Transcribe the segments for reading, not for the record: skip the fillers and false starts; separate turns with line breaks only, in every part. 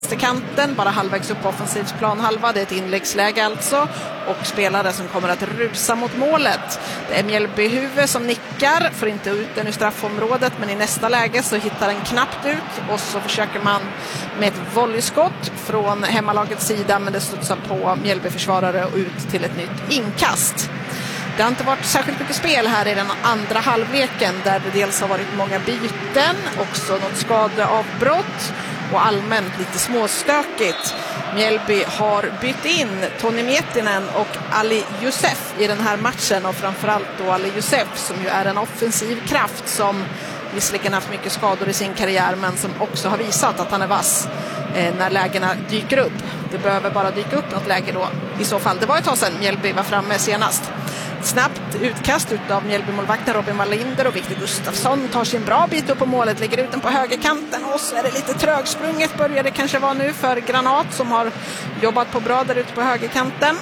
Kanten, bara halvvägs upp på offensivsplan halva. Det är ett inläggsläge alltså, och spelare som kommer att rusa mott målet. Det är Mjällby huvud som nickar, får inte ut den i straffområdet, men i nästa läge så hittar den knappt ut, och så försöker man med ett volleyskott från hemmalagets sida, men det studsar på Mjällby-försvarare och ut till ett nytt inkast. Det har inte varit särskilt mycket spel här i den andra halvleken, där det dels har varit många byten, också något skadeavbrott och allmänt lite småstökigt. Mjällby har bytt in Toni Miettinen och Ali Youssef i den här matchen, och framförallt då Ali Youssef som ju är en offensiv kraft som visserligen haft mycket skador i sin karriär, men som också har visat att han är vass när lägena dyker upp. Det behöver bara dyka upp något läge då i så fall. Det var ett tag sedan Mjällby var framme senast. Snabbt utkast av Mjällby-målvakten Robin Wallinder, och Victor Gustafsson tar sin bra bit upp på målet, lägger ut den på högerkanten, och så är det lite trögsprunget, börjar det kanske vara nu för Granat som har jobbat på bra där ute på högerkanten.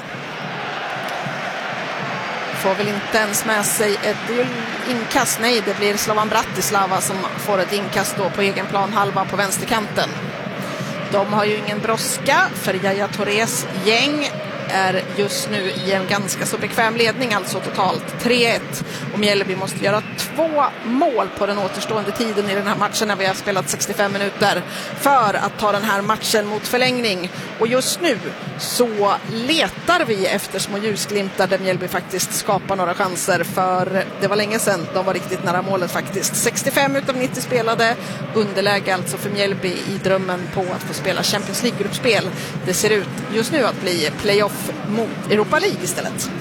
Får väl inte ens med sig ett inkast, nej, det blir Slovan Bratislava som får ett inkast då på egen plan halva på vänsterkanten. De har ju ingen brådska, för Yahya Tourés gäng är just nu i en ganska så bekväm ledning, alltså totalt 3-1, och Mjällby måste göra 2 mål på den återstående tiden i den här matchen när vi har spelat 65 minuter för att ta den här matchen mot förlängning. Och just nu så letar vi efter små ljusglimtar där Mjällby faktiskt skapar några chanser, för det var länge sedan de var riktigt nära målet faktiskt. 65 utav 90 spelade, underläge alltså för Mjällby i drömmen på att få spela Champions League-gruppspel. Det ser ut just nu att bli playoff mot Europa League istället.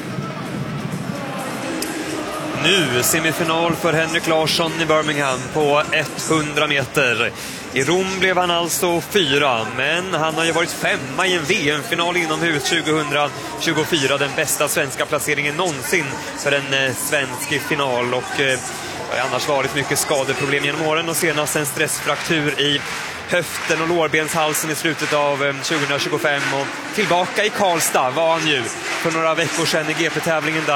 Nu semifinal för Henrik Larsson i Birmingham på 100 meter. I Rom blev han alltså 4, men han har ju varit 5 i en VM-final inomhus 2024. Den bästa svenska placeringen någonsin för en svensk final, och det har annars varit mycket skadeproblem genom åren, och senast en stressfraktur i höften och lårbenshalsen i slutet av 2025, och tillbaka i Karlstad var han ju för några veckor sedan i GP-tävlingen där.